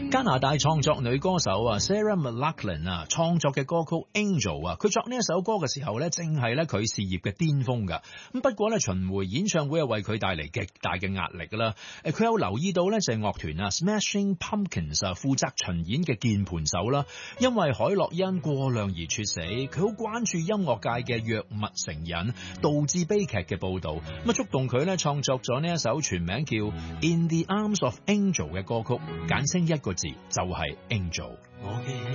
加拿大創作女歌手啊 Sarah McLachlan 啊創作嘅歌曲 Angel 啊，佢作呢一首歌嘅時候咧，正係咧佢事業嘅巔峰噶。咁不過咧巡迴演唱會係為佢帶嚟極大嘅壓力啦。佢有留意到咧就係樂團啊 Smashing Pumpkins 啊負責巡演嘅鍵盤手啦，因為海洛因過量而猝死，佢好關注音樂界嘅藥物成癮導致悲劇嘅報導，咁啊觸動佢咧創作咗呢一首全名叫 In the Arms of Angel 嘅歌曲，簡稱一個字就係 Angel。 我記起